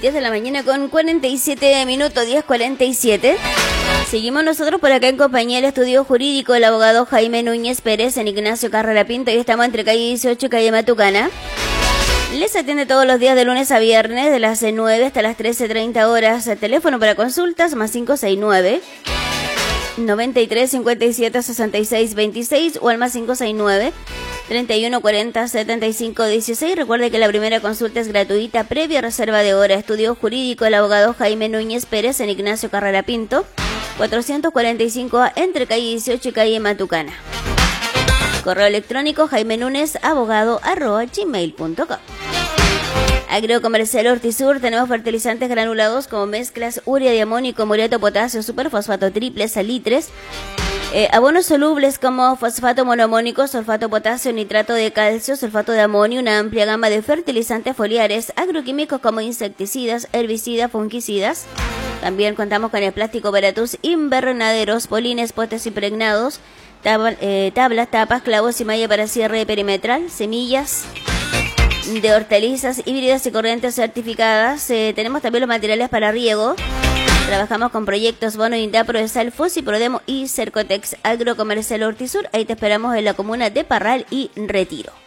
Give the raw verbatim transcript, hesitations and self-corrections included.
diez de la mañana con cuarenta y siete minutos, diez cuarenta y siete. Seguimos nosotros por acá en compañía del estudio jurídico del abogado Jaime Núñez Pérez en Ignacio Carrera Pinto y estamos entre calle dieciocho y calle Matucana. Les atiende todos los días de lunes a viernes de las nueve hasta las trece treinta horas. El teléfono para consultas más cinco seis nueve, noventa y tres, cincuenta y siete, sesenta y seis veintiséis o al más cinco seis nueve, treinta y uno, cuarenta, setenta y cinco dieciséis. Recuerde que la primera consulta es gratuita, previa reserva de hora. Estudio jurídico del abogado Jaime Núñez Pérez en Ignacio Carrera Pinto, cuatrocientos cuarenta y cinco A, entre calle dieciocho y calle Matucana. Correo electrónico jaime núñez abogado arroba gmail punto com. Agrocomercial Hortisur, tenemos fertilizantes granulados como mezclas urea de amonio, mureto, potasio, superfosfato triple, salitres, eh, abonos solubles como fosfato monoamónico, sulfato potasio, nitrato de calcio, sulfato de amonio, una amplia gama de fertilizantes foliares, agroquímicos como insecticidas, herbicidas, fungicidas. También contamos con el plástico para tus invernaderos, polines, potes impregnados, tab eh, tablas, tapas, clavos y malla para cierre perimetral, semillas de hortalizas híbridas y corrientes certificadas. Eh, tenemos también los materiales para riego. Trabajamos con proyectos Bono, Indapro, Esal, Fosi, Prodemo y Cercotex. Agrocomercial Hortisur, ahí te esperamos en la comuna de Parral y Retiro.